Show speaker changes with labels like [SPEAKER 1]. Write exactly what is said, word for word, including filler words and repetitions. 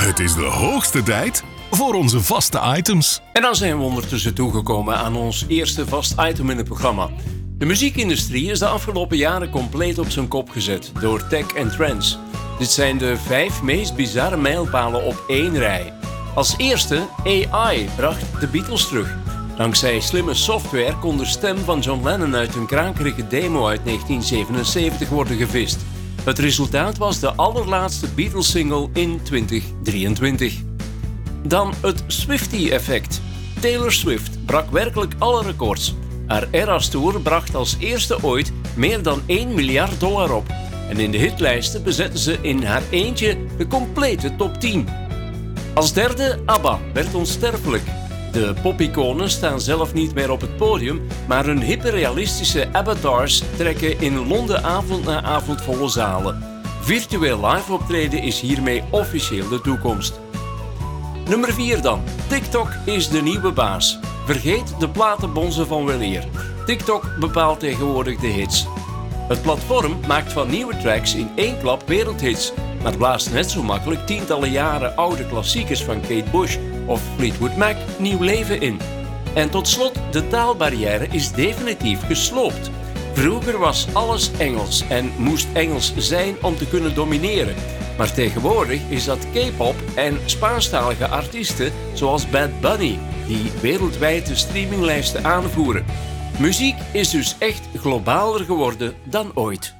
[SPEAKER 1] Het is de hoogste tijd voor onze vaste items.
[SPEAKER 2] En dan zijn we ondertussen toegekomen aan ons eerste vast item in het programma. De muziekindustrie is de afgelopen jaren compleet op zijn kop gezet door tech en trends. Dit zijn de vijf meest bizarre mijlpalen op één rij. Als eerste, A I bracht de Beatles terug. Dankzij slimme software kon de stem van John Lennon uit een krakerige demo uit negentien zevenenzeventig worden gevist. Het resultaat was de allerlaatste Beatles-single in twintig drieëntwintig. Dan het Swiftie-effect. Taylor Swift brak werkelijk alle records. Haar Eras Tour bracht als eerste ooit meer dan één miljard dollar op. En in de hitlijsten bezette ze in haar eentje de complete top tien. Als derde, ABBA werd onsterfelijk. De popiconen staan zelf niet meer op het podium, maar hun hyperrealistische avatars trekken in Londen avond na avond volle zalen. Virtueel live optreden is hiermee officieel de toekomst. Nummer vier dan. TikTok is de nieuwe baas. Vergeet de platenbonzen van weleer. TikTok bepaalt tegenwoordig de hits. Het platform maakt van nieuwe tracks in één klap wereldhits, maar blaast net zo makkelijk tientallen jaren oude klassiekers van Kate Bush of Fleetwood Mac nieuw leven in. En tot slot, de taalbarrière is definitief gesloopt. Vroeger was alles Engels en moest Engels zijn om te kunnen domineren. Maar tegenwoordig is dat K-pop en Spaanstalige artiesten zoals Bad Bunny die wereldwijd de streaminglijsten aanvoeren. Muziek is dus echt globaler geworden dan ooit.